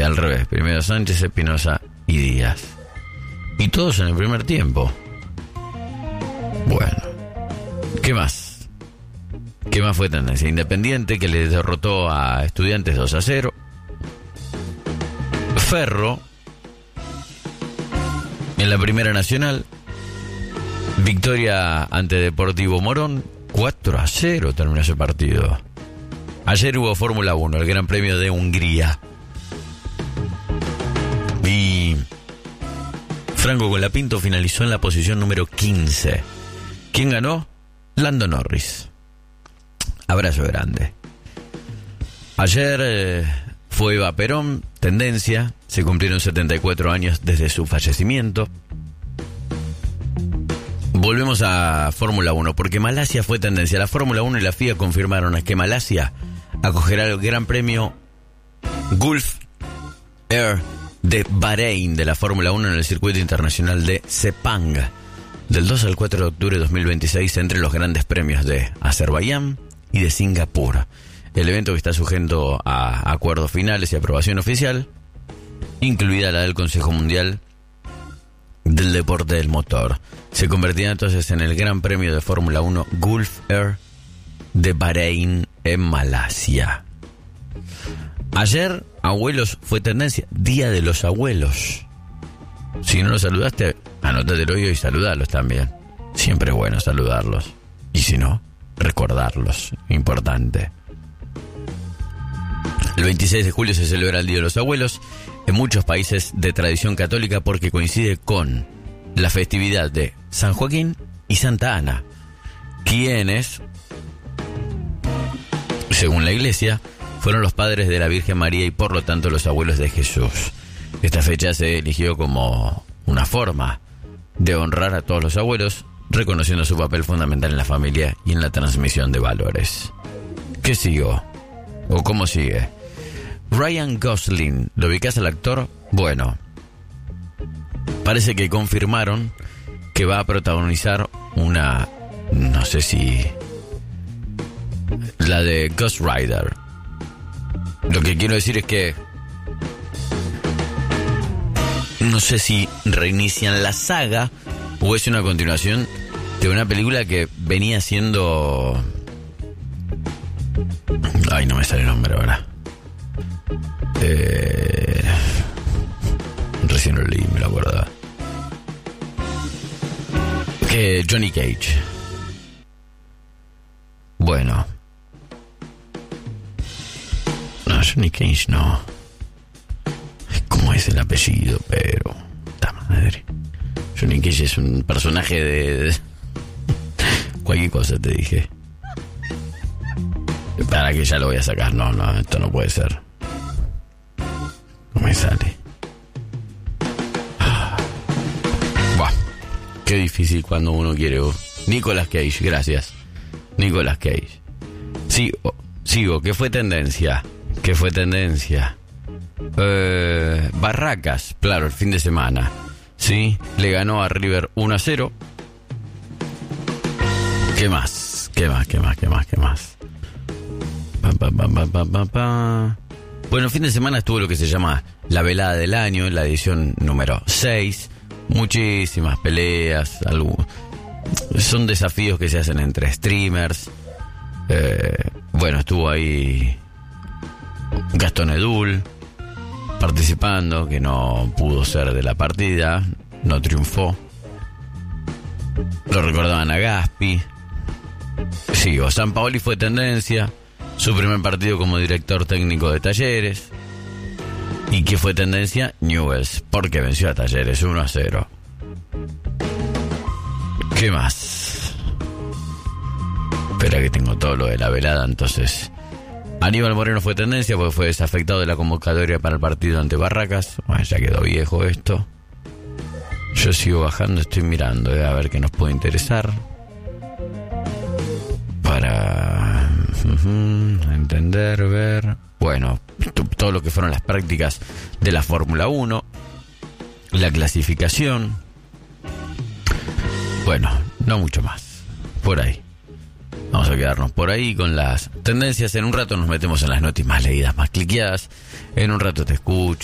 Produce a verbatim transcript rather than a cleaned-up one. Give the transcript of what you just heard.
al revés. Primero Sánchez, Espinosa y Díaz. Y todos en el primer tiempo. Bueno. ¿Qué más? ¿Qué más fue tendencia? Independiente, que le derrotó a Estudiantes dos a cero. Ferro, en la Primera Nacional. Victoria ante Deportivo Morón. cuatro a cero terminó ese partido. Ayer hubo Fórmula uno, el Gran Premio de Hungría. Y Franco Colapinto finalizó en la posición número quince. ¿Quién ganó? Lando Norris. Abrazo grande. Ayer eh, fue Eva Perón, tendencia. Se cumplieron setenta y cuatro años desde su fallecimiento. Volvemos a Fórmula uno, porque Malasia fue tendencia. La Fórmula uno y la F I A confirmaron que Malasia acogerá el Gran Premio Gulf Air de Bahrein de la Fórmula uno en el circuito internacional de Sepang del dos al cuatro de octubre de dos mil veintiséis, entre los grandes premios de Azerbaiyán y de Singapur. El evento, que está sujeto a acuerdos finales y aprobación oficial, incluida la del Consejo Mundial del Deporte del Motor, se convertirá entonces en el Gran Premio de Fórmula uno Gulf Air de Bahrein en Malasia. Ayer, abuelos fue tendencia, Día de los Abuelos. Si no los saludaste, anótatelo y saludalos también. Siempre es bueno saludarlos. Y si no, recordarlos. Importante. El veintiséis de julio se celebra el Día de los Abuelos en muchos países de tradición católica, porque coincide con la festividad de San Joaquín y Santa Ana, quienes, según la Iglesia, fueron los padres de la Virgen María y por lo tanto los abuelos de Jesús. Esta fecha se eligió como una forma de honrar a todos los abuelos, reconociendo su papel fundamental en la familia y en la transmisión de valores. ¿Qué sigo? ¿O cómo sigue? Ryan Gosling, ¿lo ubicás al actor? Bueno, parece que confirmaron que va a protagonizar una, no sé si, la de Ghost Rider. Lo que quiero decir es que no sé si reinician la saga o es una continuación de una película que venía siendo... Ay, no me sale el nombre ahora. Eh... Recién lo leí, me lo acordaba. Que Johnny Cage. Bueno. No, Johnny Cage no. ¿Cómo es el apellido? Pero... ¡ta madre! Johnny Cage es un personaje de... de... cualquier cosa te dije. Para que ya lo voy a sacar. No, no, esto no puede ser. No me sale. Ah. Buah. Qué difícil cuando uno quiere. Nicolas Cage, gracias. Nicolas Cage. Sigo, sigo. ¿Qué fue tendencia? ¿Qué fue tendencia? Eh, Barracas, claro, el fin de semana. Sí, le ganó a River uno a cero. ¿Qué más? ¿Qué más? ¿Qué más? ¿Qué más? ¿Qué más? Pa, pa, pa, pa, pa, pa, pa. Bueno, el fin de semana estuvo lo que se llama la velada del año, la edición número seis. Muchísimas peleas. Algo... Son desafíos que se hacen entre streamers. Eh, bueno, estuvo ahí Gastón Edul participando, que no pudo ser de la partida, no triunfó. Lo recordaban a Gaspi. Sí, o Sampaoli fue tendencia, su primer partido como director técnico de Talleres. ¿Y qué fue tendencia? Newell's, porque venció a Talleres uno a cero. ¿Qué más? Espera que tengo todo lo de la velada, entonces. Aníbal Moreno fue tendencia porque fue desafectado de la convocatoria para el partido ante Barracas. Bueno, ya quedó viejo esto. Yo sigo bajando, estoy mirando, eh, a ver qué nos puede interesar. Para uh-huh, entender, ver... Bueno, t- todo lo que fueron las prácticas de la Fórmula uno, la clasificación. Bueno, no mucho más. Por ahí. Vamos a quedarnos por ahí con las tendencias. En un rato nos metemos en las noticias más leídas, más cliqueadas. En un rato te escucho.